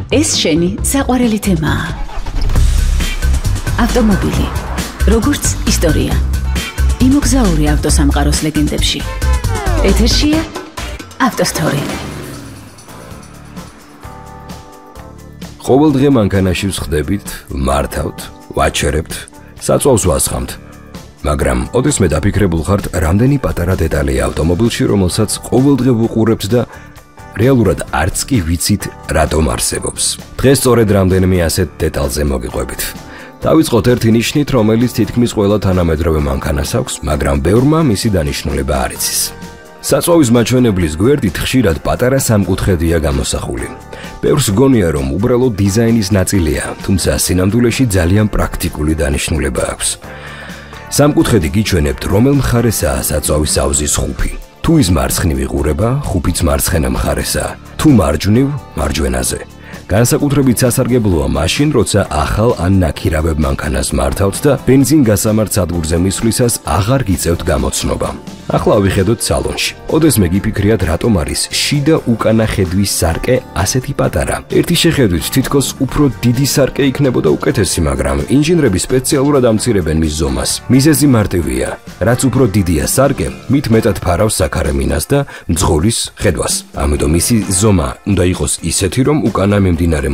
ეს შენი საყვარელი თემაა. ავტომობილი, როგორც ისტორია. იმოგზაური ავტოსამყაროს ლეგენდებში. ეთერშია ავტოსტორი. ყოველდღე მანქანაში ვხდებით, მართავთ, ვაჩერებთ, საწვავს ვასხამთ. მაგრამ ოდესმე დაფიქრებულ ხართ, რამდენი პატარა დეტალია ავტომობილში, რომელსაც ყოველდღე ვუყურებთ და რეალურად არც კი ვიცით, რატომ არსებობს. დღეს სწორედ რამდენიმე ასეთ დეტალზე მოგიყვებით. დავიწყოთ ერთი ნიშნით, რომელიც თითქმის ყველა თანამედროვე მანქანას აქვს, მაგრამ ბევრმა მისი დანიშნულება არ იცის. საწვავის მაჩვენებლის გვერდით ხშირად პატარა სამკუთხედია გამოსახული. ბევრს გონია, რომ უბრალოდ დიზაინის ნაწილია, თუმცა სინამდვილეში ძალიან პრაქტიკული დანიშნულება აქვს. სამკუთხედი გიჩვენებთ, რომელ მხარესაა საწვავის აუზის ხუფი. თუ ის მარცხნივ იყურება, ხუფიც მარცხენა მხარესაა, თუ მარჯვნივ, მარჯვენაზე. განსაკუთრებით სასარგებლოა მაშინ, როცა ახალ ან ნაქირავებ მანქანას მართავთ და ბენზინ გასამართ სადგურზე მისვლისას აღარ გიწევთ გამოცნობა. ახლა ვიხედოთ სალონში. ოდესმე გიფიქრიათ, რატომ არის შიდა უკანა ხედვის სარკე ასეთი პატარა. ერთი შეხედვით თითქოს უფრო დიდი სარკე იქნებოდა უკეთესი, მაგრამ ინჟინრები სპეციალურად ამცირებენ მის ზომას. მიზეზი მარტივია. რაც უფრო დიდია სარკე, მით მეტად ფარავს საქარემინას და მძღოლის ხედვას. ამიტომ მისი ზომა უნდა იყოს ისეთი, რომ უკანა მიმდინარე